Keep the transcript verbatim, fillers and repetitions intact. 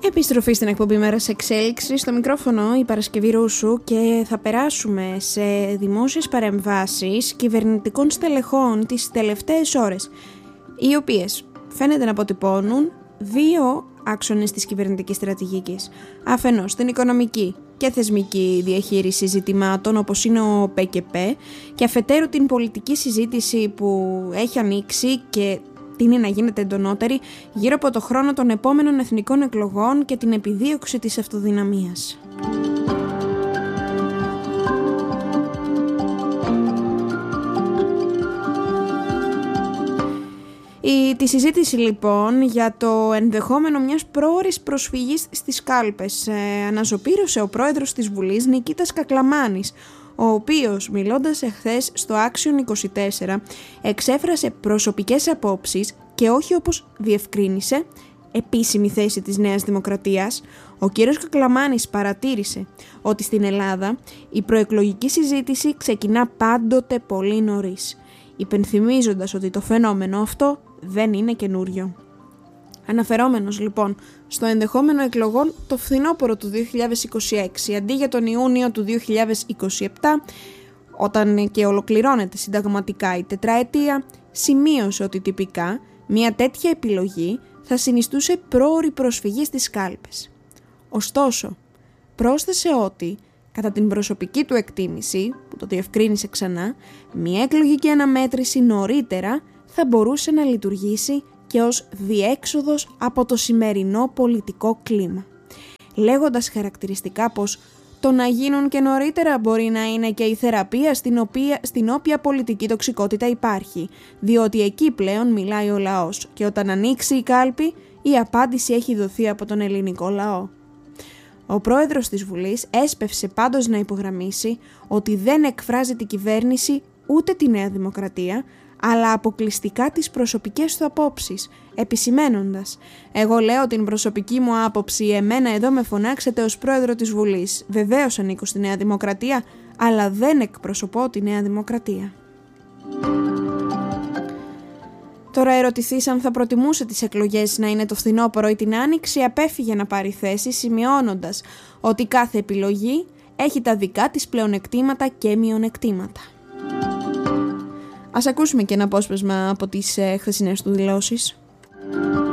Επιστροφή στην εκπομπή Μέρας Εξέλιξης, στο μικρόφωνο η Παρασκευή Ρούσου, και θα περάσουμε σε δημόσιες παρεμβάσεις κυβερνητικών στελεχών τις τελευταίες ώρες, οι οποίες φαίνεται να αποτυπώνουν δύο άξονες της κυβερνητικής στρατηγικής. Αφενός την οικονομική και θεσμική διαχείριση ζητημάτων όπως είναι ο ΠΚΠ, και αφετέρου την πολιτική συζήτηση που έχει ανοίξει και τείνει να γίνεται εντονότερη γύρω από το χρόνο των επόμενων εθνικών εκλογών και την επιδίωξη της αυτοδυναμίας. Η, τη συζήτηση λοιπόν για το ενδεχόμενο μιας πρόωρης προσφυγής στις κάλπες ε, αναζωπήρωσε ο πρόεδρος της Βουλής Νικήτας Κακλαμάνης, ο οποίος, μιλώντας εχθές στο Action είκοσι τέσσερα, εξέφρασε προσωπικές απόψεις και όχι, όπως διευκρίνησε, επίσημη θέση της Νέας Δημοκρατίας. Ο κύριος Κακλαμάνης παρατήρησε ότι στην Ελλάδα η προεκλογική συζήτηση ξεκινά πάντοτε πολύ νωρίς, υπενθυμίζοντας ότι το φαινόμενο αυτό δεν είναι καινούριο. Αναφερόμενος λοιπόν στο ενδεχόμενο εκλογών το φθινόπωρο του δύο χιλιάδες είκοσι έξι αντί για τον Ιούνιο του δύο χιλιάδες είκοσι επτά, όταν και ολοκληρώνεται συνταγματικά η τετραετία, σημείωσε ότι τυπικά μια τέτοια επιλογή θα συνιστούσε πρόωρη προσφυγή στις κάλπες. Ωστόσο, πρόσθεσε ότι, κατά την προσωπική του εκτίμηση, που το διευκρίνησε ξανά, μια εκλογική αναμέτρηση νωρίτερα θα μπορούσε να λειτουργήσει και ως διέξοδος από το σημερινό πολιτικό κλίμα, λέγοντας χαρακτηριστικά πως το να γίνουν και νωρίτερα μπορεί να είναι και η θεραπεία στην οποία, στην όποια πολιτική τοξικότητα υπάρχει, διότι εκεί πλέον μιλάει ο λαός και όταν ανοίξει η κάλπη η απάντηση έχει δοθεί από τον ελληνικό λαό. Ο πρόεδρος της Βουλής έσπευσε πάντως να υπογραμμίσει ότι δεν εκφράζει την κυβέρνηση ούτε τη Νέα Δημοκρατία, αλλά αποκλειστικά τις προσωπικές του απόψεις, επισημένοντας «Εγώ λέω την προσωπική μου άποψη, εμένα εδώ με φωνάξετε ως πρόεδρο της Βουλής. Βεβαίως ανήκω στη Νέα Δημοκρατία, αλλά δεν εκπροσωπώ τη Νέα Δημοκρατία». Τώρα, ερωτηθείς αν θα προτιμούσε τις εκλογές να είναι το φθινόπωρο ή την άνοιξη, απέφυγε να πάρει θέση, σημειώνοντας ότι κάθε επιλογή έχει τα δικά της πλεονεκτήματα και μειονεκτήματα. Ας ακούσουμε και ένα απόσπασμα από τις ε, χθεσινές του δηλώσεις.